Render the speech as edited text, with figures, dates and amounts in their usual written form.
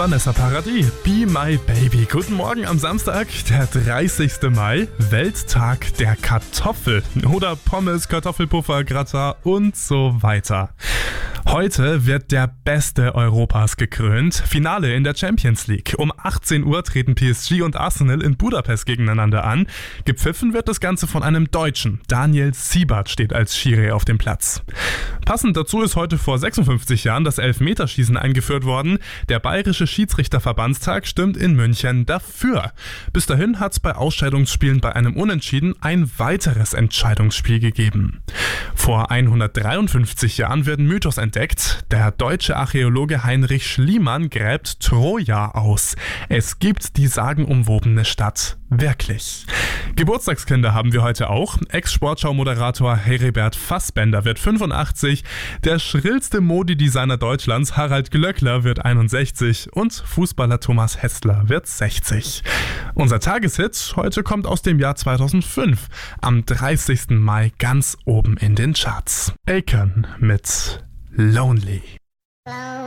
Vanessa Paradis, Be My Baby. Guten Morgen am Samstag, der 30. Mai, Welttag der Kartoffel. Oder Pommes, Kartoffelpuffer, Gratin und so weiter. Heute wird der Beste Europas gekrönt. Finale in der Champions League. Um 18 Uhr treten PSG und Arsenal in Budapest gegeneinander an. Gepfiffen wird das Ganze von einem Deutschen. Daniel Siebert steht als Schiri auf dem Platz. Passend dazu ist heute vor 56 Jahren das Elfmeterschießen eingeführt worden. Der Bayerische Schiedsrichterverbandstag stimmt in München dafür. Bis dahin hat es bei Ausscheidungsspielen bei einem Unentschieden ein weiteres Entscheidungsspiel gegeben. Vor 153 Jahren wird ein Mythos entdeckt. Der deutsche Archäologe Heinrich Schliemann gräbt Troja aus. Es gibt die sagenumwobene Stadt wirklich. Geburtstagskinder haben wir heute auch. Ex-Sportschau-Moderator Heribert Fassbender wird 85, der schrillste Modedesigner Deutschlands Harald Glöckler wird 61 und Fußballer Thomas Hässler wird 60. Unser Tageshit heute kommt aus dem Jahr 2005, am 30. Mai ganz oben in den Charts. Akon mit Lonely.